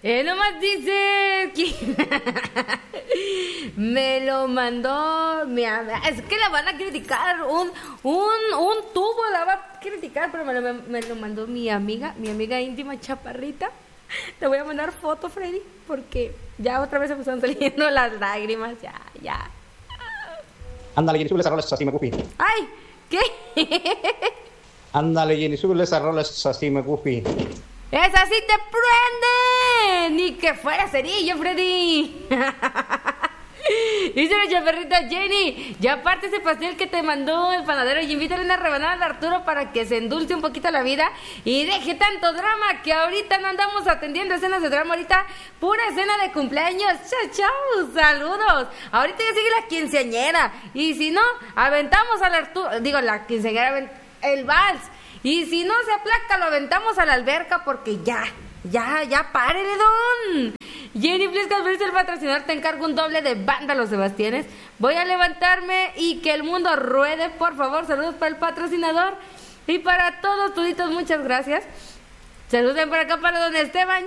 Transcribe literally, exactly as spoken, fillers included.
Él nomás dice que me lo mandó mi amiga. Es que la van a criticar. Un, un, un tubo la va a criticar, pero me lo, me, me lo mandó mi amiga, mi amiga íntima chaparrita. Te voy a mandar foto, Freddy, porque ya otra vez se me están saliendo las lágrimas. Ya, ya. Ándale, Jenny, súbele esa rola, así me gufi. ¡Ay! ¿Qué? Ándale, Jenny, súbele esa rola, así me gufi. ¡Esa sí te prende! Ni que fuera cerillo, Freddy. Dice la chaparrita Jenny, ya aparte ese pastel que te mandó el panadero y invítale una rebanada al Arturo para que se endulce un poquito la vida y deje tanto drama, que ahorita no andamos atendiendo escenas de drama, ahorita pura escena de cumpleaños. Chao, chao, saludos. Ahorita ya sigue la quinceañera y si no, aventamos al Arturo, digo la quinceañera, el vals, y si no se aplaca lo aventamos a la alberca porque ya, ya, ya párele, don. Jenny Fliscas, el patrocinador, te encargo un doble de banda Los Sebastianes. Voy a levantarme y que el mundo ruede, por favor. Saludos para el patrocinador y para todos, tuditos, muchas gracias. Saluden por acá para don Esteban.